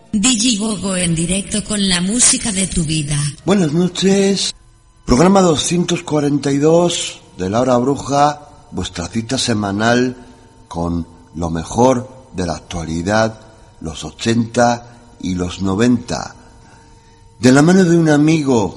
Digigogo en directo con la música de tu vida. Buenas noches, programa 242 de La Hora Bruja, vuestra cita semanal con lo mejor de la actualidad, los 80 y los 90. De la mano de un amigo